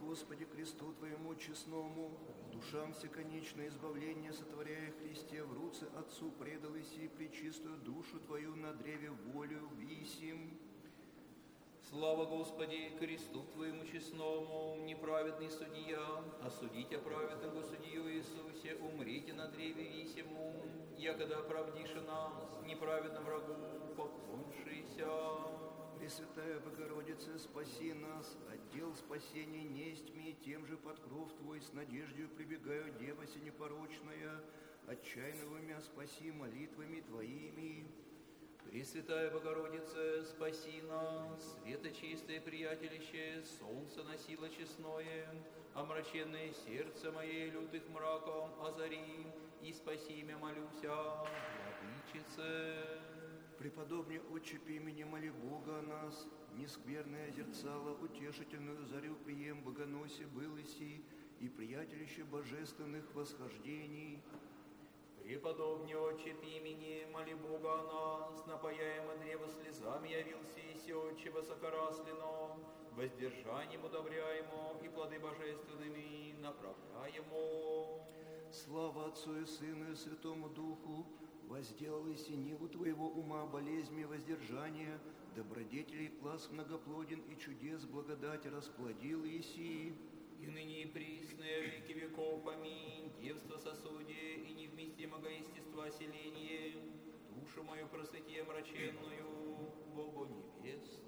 Господи, кресту Твоему честному, душам всеконечное избавление сотворяя Христе, в руце Отцу предал иси пречистую душу Твою на древе волю висим. Слава Господи, кресту Твоему честному, неправедный судья, осудите праведного судью Иисусе, умрите на древе висиму, якогда оправдише нас, неправедно врагу, поклоншися. Пресвятая Богородица, спаси нас, отдел спасения несть ми, тем же под кров Твой с надеждою прибегаю, Дева непорочная, отчаянного мя спаси молитвами Твоими. Пресвятая Богородице, спаси нас, светочистое приятелище, солнце носило честное, омраченное сердце мое лютых мраком озари, и спаси мя молюся, владычице. Преподобный Отче имени моли Бога о нас, нескверное зерцало, утешительную зарю прием богоносе был иси, и приятелище божественных восхождений. Преподобный Отче имени моли Бога о нас, напаяемо древо слезами явился иси Отче высокораслино, воздержанием удобряемо и плоды божественными направляемо. Слава Отцу и Сыну и Святому Духу, возделалась и ниву Твоего ума болезнями воздержания, добродетелей класс многоплоден и чудес благодать расплодил иси. И ныне и присно, веки веков, аминь, девство сосудие и невместимого естества оселение, душу мою просвети омраченную, Богу небесную.